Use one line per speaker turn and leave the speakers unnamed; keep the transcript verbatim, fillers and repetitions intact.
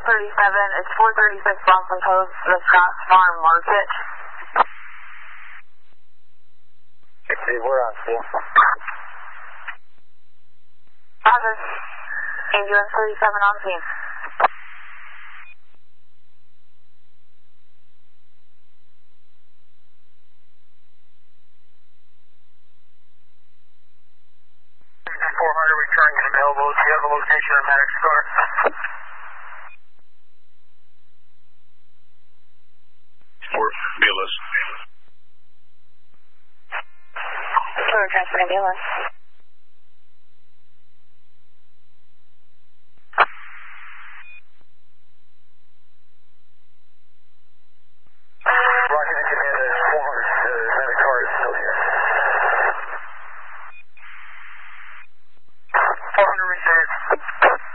one thirty-seven, it's four thirty-six Boston Post, the Scotts Farm Market.
Okay, we're on scene.
Roger. Ambulance thirty-seven on scene.
four hundred returning from elbow. Do you have a location of medic star?
Fort Bealis.
We're transferring ambulance.